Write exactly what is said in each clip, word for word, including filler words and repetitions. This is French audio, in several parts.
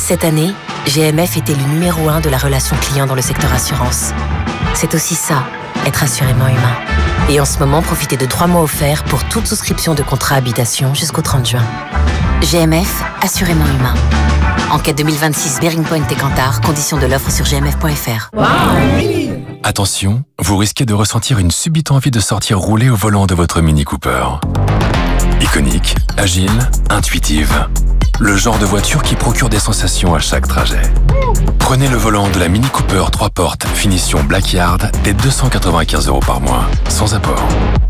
Cette année, G M F était le numéro un de la relation client dans le secteur assurance. C'est aussi ça, être assurément humain. Et en ce moment, profitez de trois mois offerts pour toute souscription de contrat habitation jusqu'au trente juin. G M F, assurément humain. Enquête deux mille vingt-six, Bearing Point et Kantar, conditions de l'offre sur g m f point f r. Wow. Attention, vous risquez de ressentir une subite envie de sortir rouler au volant de votre Mini Cooper. Iconique, agile, intuitive. Le genre de voiture qui procure des sensations à chaque trajet. Prenez le volant de la Mini Cooper trois portes, finition Blackyard, dès deux cent quatre-vingt-quinze euros par mois, sans apport.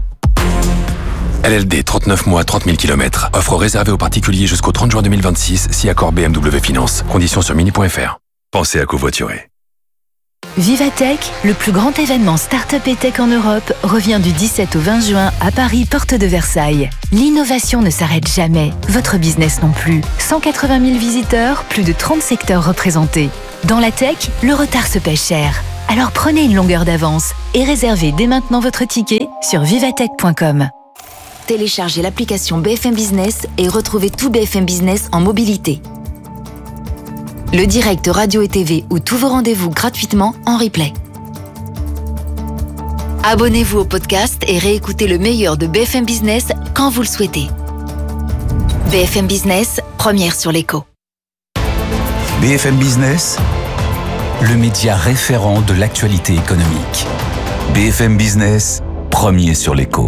L L D, trente-neuf mois, trente mille kilomètres. Offre réservée aux particuliers jusqu'au trente juin deux mille vingt-six, si accord B M W Finance. Conditions sur mini point f r. Pensez à covoiturer. Vivatech, le plus grand événement start-up et tech en Europe, revient du dix-sept au vingt juin à Paris, porte de Versailles. L'innovation ne s'arrête jamais, votre business non plus. cent quatre-vingt mille visiteurs, plus de trente secteurs représentés. Dans la tech, le retard se paie cher. Alors prenez une longueur d'avance et réservez dès maintenant votre ticket sur vivatech point com. Téléchargez l'application B F M Business et retrouvez tout B F M Business en mobilité. Le direct radio et T V ou tous vos rendez-vous gratuitement en replay. Abonnez-vous au podcast et réécoutez le meilleur de B F M Business quand vous le souhaitez. B F M Business, première sur l'écho. B F M Business, le média référent de l'actualité économique. B F M Business, premier sur l'écho.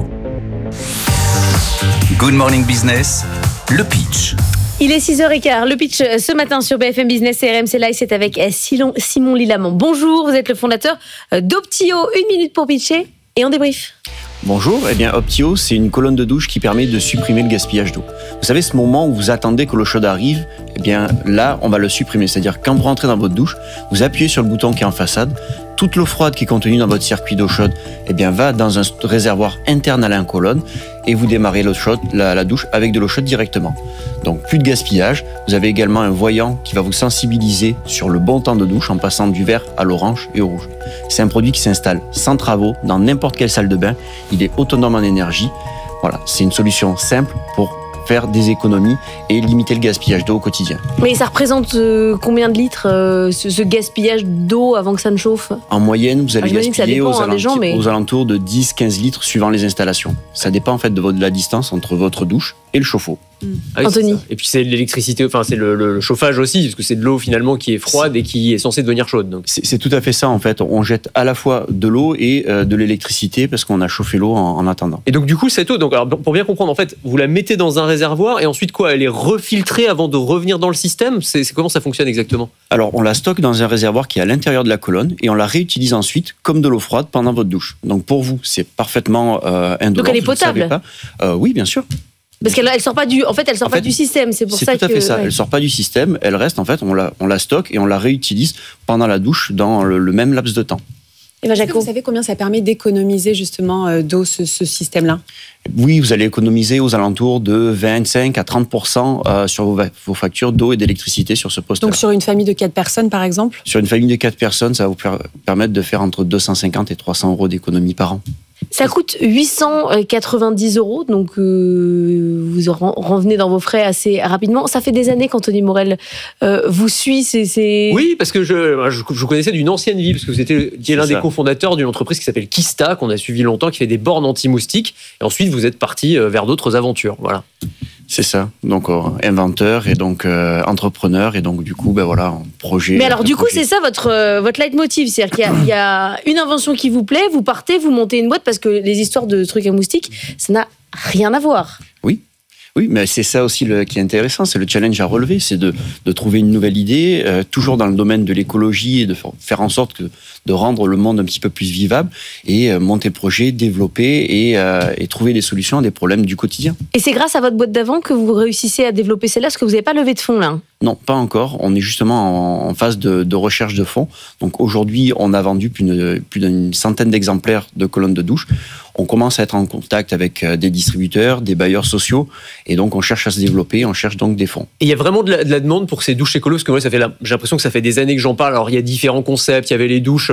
Good Morning Business, le pitch. Il est six heures quinze, le pitch ce matin sur B F M Business et R M C Live, c'est avec Simon Lilamont. Bonjour, vous êtes le fondateur d'Optio. Une minute pour pitcher et on débrief. Bonjour, eh bien Optio, c'est une colonne de douche qui permet de supprimer le gaspillage d'eau. Vous savez, ce moment où vous attendez que l'eau chaude arrive, eh bien là, on va le supprimer. C'est-à-dire quand vous rentrez dans votre douche, vous appuyez sur le bouton qui est en façade, toute l'eau froide qui est contenue dans votre circuit d'eau chaude, eh bien va dans un réservoir interne à la colonne et vous démarrez l'eau chaude, la, la douche avec de l'eau chaude directement. Donc plus de gaspillage. Vous avez également un voyant qui va vous sensibiliser sur le bon temps de douche en passant du vert à l'orange et au rouge. C'est un produit qui s'installe sans travaux dans n'importe quelle salle de bain. Il est autonome en énergie. Voilà, c'est une solution simple pour faire des économies et limiter le gaspillage d'eau au quotidien. Mais ça représente euh, combien de litres euh, ce, ce gaspillage d'eau avant que ça ne chauffe ? En moyenne, vous allez ah, gaspiller dépend, aux, hein, alentours, gens, mais... aux alentours de dix à quinze litres suivant les installations. Ça dépend en fait de, votre, de la distance entre votre douche et le chauffe-eau. Mmh. Ah oui, Anthony. Et puis c'est l'électricité, enfin c'est le, le chauffage aussi, parce que c'est de l'eau finalement qui est froide c'est... et qui est censée devenir chaude. Donc. C'est, c'est tout à fait ça en fait. On jette à la fois de l'eau et euh, de l'électricité parce qu'on a chauffé l'eau en, en attendant. Et donc du coup cette eau, donc alors, pour bien comprendre en fait, vous la mettez dans un réservoir et ensuite quoi, elle est refiltrée avant de revenir dans le système. C'est, c'est comment ça fonctionne exactement ? Alors on la stocke dans un réservoir qui est à l'intérieur de la colonne et on la réutilise ensuite comme de l'eau froide pendant votre douche. Donc pour vous c'est parfaitement euh, indolore. Donc elle est potable ? euh, Oui bien sûr. Parce qu'elle elle sort pas du, en fait, elle sort en pas fait, du système, c'est pour c'est ça que. C'est tout à fait ça. Ouais. Elle sort pas du système, elle reste en fait, on la, on la stocke et on la réutilise pendant la douche dans le, le même laps de temps. Et ben, Est-ce que vous savez combien ça permet d'économiser justement euh, d'eau ce, ce système-là ? Oui, vous allez économiser aux alentours de vingt-cinq à trente pour cent euh, sur vos, vos factures d'eau et d'électricité sur ce poste-là. Donc sur une famille de quatre personnes par exemple ? Sur une famille de quatre personnes, ça va vous per- permettre de faire entre deux cent cinquante et trois cents euros d'économie par an. Ça coûte huit cent quatre-vingt-dix euros, donc euh, vous revenez dans vos frais assez rapidement. Ça fait des années qu'Anthony Morel euh, vous suit. C'est, c'est... Oui, parce que je, je, je vous connaissais d'une ancienne vie, parce que vous étiez l'un c'est des ça. cofondateurs d'une entreprise qui s'appelle Kista, qu'on a suivi longtemps, qui fait des bornes anti-moustiques. Et ensuite, vous êtes parti vers d'autres aventures. Voilà. C'est ça, donc euh, inventeur et donc euh, entrepreneur et donc du coup ben voilà un projet. Mais alors du projet. coup c'est ça votre euh, votre leitmotiv, c'est-à-dire qu'il y a, il y a une invention qui vous plaît, vous partez, vous montez une boîte parce que les histoires de trucs à moustiques, ça n'a rien à voir. Oui. Oui, mais c'est ça aussi le, qui est intéressant, c'est le challenge à relever, c'est de, de trouver une nouvelle idée, euh, toujours dans le domaine de l'écologie et de faire en sorte que, de rendre le monde un petit peu plus vivable et euh, monter le projet, développer et, euh, et trouver des solutions à des problèmes du quotidien. Et c'est grâce à votre boîte d'avant que vous réussissez à développer celle-là, parce que vous n'avez pas levé de fonds là ? Non, pas encore. On est justement en, en phase de, de recherche de fonds. Donc aujourd'hui, on a vendu plus, de, plus d'une centaine d'exemplaires de colonnes de douche. On commence à être en contact avec des distributeurs, des bailleurs sociaux, et donc on cherche à se développer, on cherche donc des fonds. Et il y a vraiment de la, de la demande pour ces douches écolo, parce que moi, ça fait la, j'ai l'impression que ça fait des années que j'en parle. Alors il y a différents concepts, il y avait les douches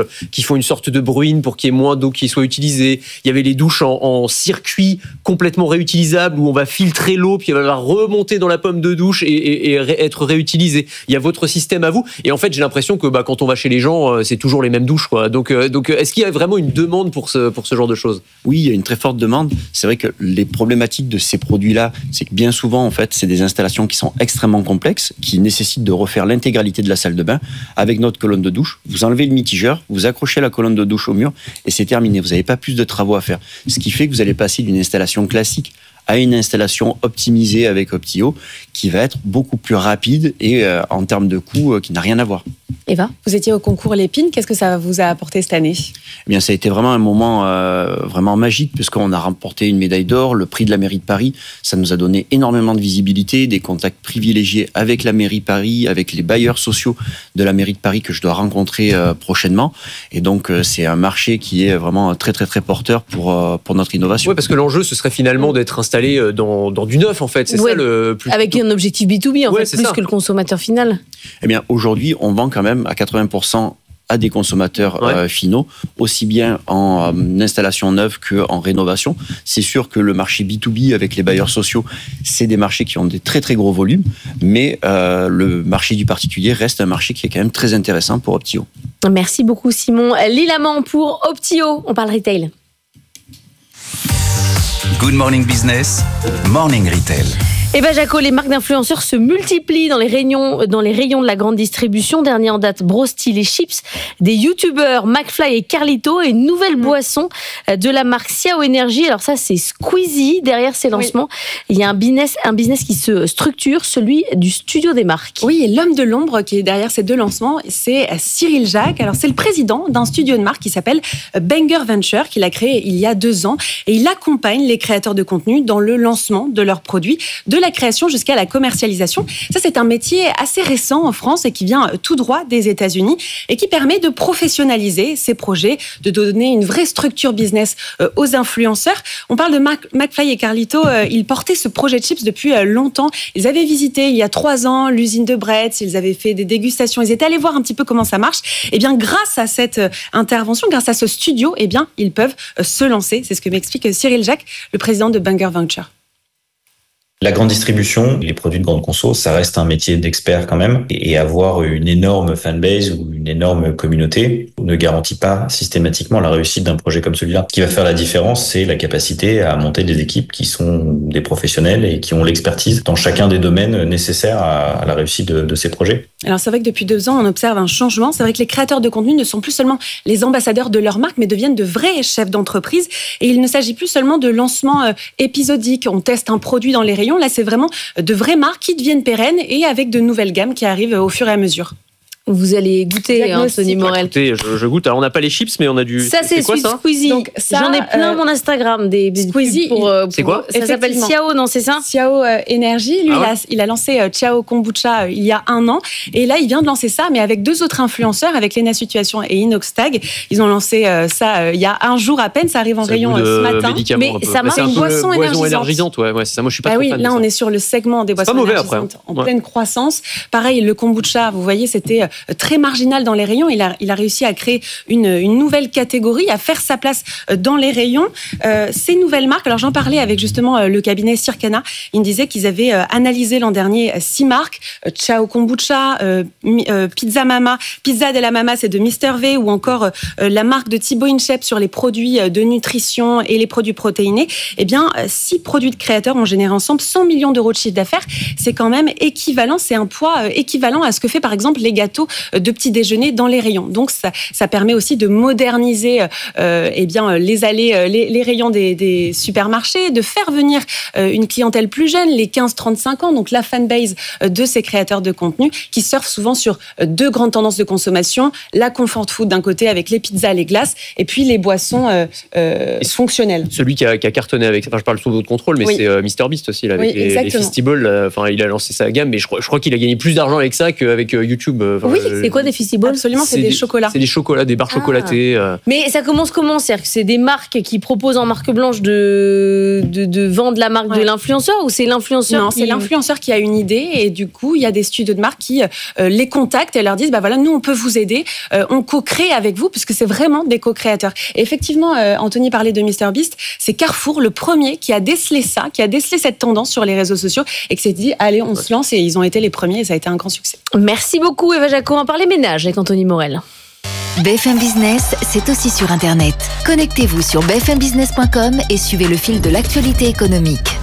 qui font une sorte de bruine pour qu'il y ait moins d'eau qui soit utilisée. Il y avait les douches en, en circuit complètement réutilisables où on va filtrer l'eau puis elle va remonter dans la pomme de douche et, et, et ré, être réutilisée. Il y a votre système à vous. Et en fait, j'ai l'impression que bah, quand on va chez les gens, c'est toujours les mêmes douches, quoi. Donc, euh, donc, est-ce qu'il y a vraiment une demande pour ce, pour ce genre de choses ? Oui, il y a une très forte demande. C'est vrai que les problématiques de ces produits-là, c'est que bien souvent, en fait, c'est des installations qui sont extrêmement complexes, qui nécessitent de refaire l'intégralité de la salle de bain avec notre colonne de douche. Vous enlevez le mitigeur, vous accrochez la colonne de douche au mur et c'est terminé. Vous n'avez pas plus de travaux à faire. Ce qui fait que vous allez passer d'une installation classique à une installation optimisée avec Optio qui va être beaucoup plus rapide et euh, en termes de coût euh, qui n'a rien à voir. Eva, vous étiez au concours Lépine, qu'est-ce que ça vous a apporté cette année ? Eh bien, ça a été vraiment un moment euh, vraiment magique puisqu'on a remporté une médaille d'or, le prix de la mairie de Paris. Ça nous a donné énormément de visibilité, des contacts privilégiés avec la mairie de Paris, avec les bailleurs sociaux de la mairie de Paris que je dois rencontrer euh, prochainement. Et donc, euh, c'est un marché qui est vraiment très, très, très porteur pour, euh, pour notre innovation. Oui, parce que l'enjeu, ce serait finalement d'être installé dans, dans du neuf, en fait. C'est ouais, ça le plus... Avec un objectif B deux B, en ouais, fait, plus ça. Que le consommateur final. Eh bien, aujourd'hui, on vend quand même à quatre-vingts pour cent à des consommateurs ouais. euh, finaux, aussi bien en euh, installation neuve qu'en rénovation. C'est sûr que le marché B deux B avec les bailleurs sociaux, c'est des marchés qui ont des très très gros volumes, mais euh, le marché du particulier reste un marché qui est quand même très intéressant pour Optio. Merci beaucoup Simon Lilamant pour Optio. On parle retail. Good Morning Business, Morning Retail. Eh ben Jaco, les marques d'influenceurs se multiplient dans les rayons, dans les rayons de la grande distribution. Dernier en date, Brosty, les chips, des youtubeurs McFly et Carlito et une nouvelle boisson de la marque Xiao Energy. Alors ça, c'est Squeezie. Derrière ces lancements, oui. il y a un business, un business qui se structure, celui du studio des marques. Oui, et l'homme de l'ombre qui est derrière ces deux lancements, c'est Cyril Jacques. Alors c'est le président d'un studio de marque qui s'appelle Banger Venture, qu'il a créé il y a deux ans. Et il accompagne les créateurs de contenu dans le lancement de leurs produits, de la création jusqu'à la commercialisation. Ça, c'est un métier assez récent en France et qui vient tout droit des États-Unis et qui permet de professionnaliser ces projets, de donner une vraie structure business aux influenceurs. On parle de Mac, McFly et Carlito. Ils portaient ce projet de chips depuis longtemps. Ils avaient visité il y a trois ans l'usine de Bretz. Ils avaient fait des dégustations. Ils étaient allés voir un petit peu comment ça marche. Et bien, grâce à cette intervention, grâce à ce studio, eh bien, ils peuvent se lancer. C'est ce que m'explique Cyril Jacques, le président de Banger Venture. La grande distribution, les produits de grande conso, ça reste un métier d'expert quand même. Et avoir une énorme fanbase ou une énorme communauté ne garantit pas systématiquement la réussite d'un projet comme celui-là. Ce qui va faire la différence, c'est la capacité à monter des équipes qui sont des professionnels et qui ont l'expertise dans chacun des domaines nécessaires à la réussite de, de ces projets. Alors c'est vrai que depuis deux ans, on observe un changement. C'est vrai que les créateurs de contenu ne sont plus seulement les ambassadeurs de leur marque, mais deviennent de vrais chefs d'entreprise. Et il ne s'agit plus seulement de lancements épisodiques. On teste un produit dans les rayons. Là, c'est vraiment de vraies marques qui deviennent pérennes et avec de nouvelles gammes qui arrivent au fur et à mesure. Vous allez goûter, Anthony Morel. Écoutez, je, je goûte. Alors, on n'a pas les chips, mais on a du... Ça, c'est, c'est quoi, ça Squeezie. Donc, ça, J'en ai plein euh, mon Instagram. Des, des Squeezie. Pour, pour, c'est quoi Ça s'appelle Xiao, non, c'est ça Xiao euh, Energy. Lui, ah ouais. il, a, il a lancé euh, Xiao Kombucha euh, il y a un an. Et là, il vient de lancer ça, mais avec deux autres influenceurs, avec Lena Situation et Inoxtag. Ils ont lancé euh, ça euh, il y a un jour à peine. Ça arrive en ça rayon euh, ce matin. Mais ça marche. C'est une boisson énergisante. énergisante. Ouais, ouais, c'est ça. Moi, je suis pas bah trop oui, fan là, de on ça. est sur le segment des boissons énergisantes en pleine croissance. Pareil, le kombucha, vous voyez, c'était très marginal dans les rayons. Il a, il a réussi à créer une, une nouvelle catégorie, à faire sa place dans les rayons. Euh, ces nouvelles marques, alors j'en parlais avec justement le cabinet Circana, ils me disaient qu'ils avaient analysé l'an dernier six marques, Xiao Kombucha, euh, euh, Pizza Mama, Pizza de la Mama, c'est de Mister V, ou encore euh, la marque de Thibaut Inchep sur les produits de nutrition et les produits protéinés. Eh bien, six produits de créateurs ont généré ensemble cent millions d'euros de chiffre d'affaires. C'est quand même équivalent, c'est un poids équivalent à ce que fait par exemple les gâteaux de petit déjeuner dans les rayons. Donc ça, ça permet aussi de moderniser euh, eh bien, les allées, les, les rayons des, des supermarchés, de faire venir euh, une clientèle plus jeune, les quinze à trente-cinq ans, donc la fanbase de ces créateurs de contenu qui surfent souvent sur deux grandes tendances de consommation, la comfort food d'un côté avec les pizzas, les glaces, et puis les boissons euh, euh, fonctionnelles. Celui qui a, qui a cartonné avec, enfin je parle sous votre contrôle, mais oui. c'est euh, MrBeast aussi, là, avec oui, les, les Feastibles, enfin il a lancé sa gamme, mais je crois, je crois qu'il a gagné plus d'argent avec ça qu'avec euh, YouTube. Enfin, Oui, c'est quoi des Feastables ? Absolument, c'est, c'est des, des chocolats. C'est des chocolats, des barres ah. chocolatées. Euh. Mais ça commence comment ? C'est-à-dire que c'est des marques qui proposent en marque blanche de, de, de vendre la marque ouais. de l'influenceur, ou c'est l'influenceur Non, qui... c'est l'influenceur qui a une idée, et du coup, il y a des studios de marque qui euh, les contactent et leur disent, bah voilà, nous, on peut vous aider, euh, on co-crée avec vous, puisque c'est vraiment des co-créateurs. Et effectivement, euh, Anthony parlait de MrBeast, c'est Carrefour, le premier qui a décelé ça, qui a décelé cette tendance sur les réseaux sociaux, et qui s'est dit, allez, on ouais. se lance, et ils ont été les premiers, et ça a été un grand succès. Merci beaucoup, Eva Jaco. On va parler ménage avec Anthony Morel. B F M Business, c'est aussi sur Internet. Connectez-vous sur b f m business point com et suivez le fil de l'actualité économique.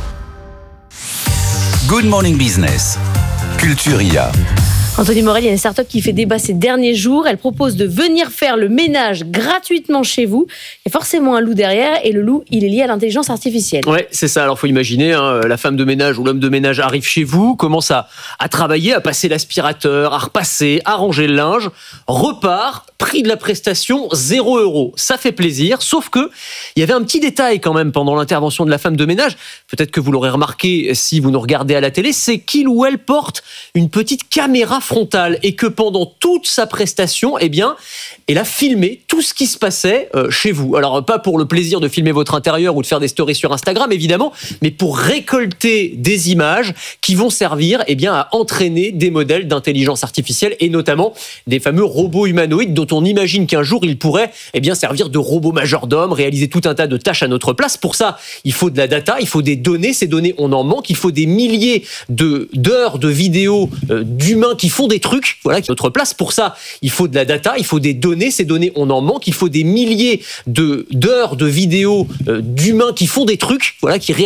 Good Morning Business, Culture I A. Anthony Morel, il y a une start-up qui fait débat ces derniers jours. Elle propose de venir faire le ménage gratuitement chez vous. Il y a forcément un loup derrière, et le loup, il est lié à l'intelligence artificielle. Ouais, c'est ça. Alors, faut imaginer, hein, la femme de ménage ou l'homme de ménage arrive chez vous, commence à, à travailler, à passer l'aspirateur, à repasser, à ranger le linge, repart, prix de la prestation, zéro euro. Ça fait plaisir, sauf que il y avait un petit détail quand même pendant l'intervention de la femme de ménage. Peut-être que vous l'aurez remarqué si vous nous regardez à la télé, c'est qu'il ou elle porte une petite caméra frontale, et que pendant toute sa prestation, eh bien, elle a filmé tout ce qui se passait euh, chez vous. Alors, pas pour le plaisir de filmer votre intérieur ou de faire des stories sur Instagram, évidemment, mais pour récolter des images qui vont servir, eh bien, à entraîner des modèles d'intelligence artificielle, et notamment des fameux robots humanoïdes dont on imagine qu'un jour ils pourraient, eh bien, servir de robots majordomes, réaliser tout un tas de tâches à notre place. Pour ça, il faut de la data, il faut des données. Ces données, on en manque. Il faut des milliers de d'heures de vidéos euh, d'humains qui font des trucs, voilà, qui est notre place. Pour ça, il faut de la data, il faut des données. Ces données, on en manque. Il faut des milliers de d'heures de vidéos euh, d'humains qui font des trucs, voilà, qui réalisent